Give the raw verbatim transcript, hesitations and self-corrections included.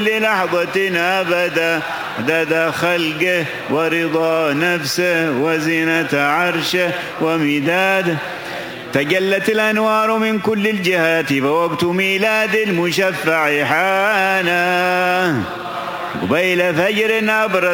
لحظة أبدا عدد خلقه ورضا نفسه وزنة عرشه ومداده. تجلت الأنوار من كل الجهات فوقت ميلاد المشفع حانا قبيل فجر أبرز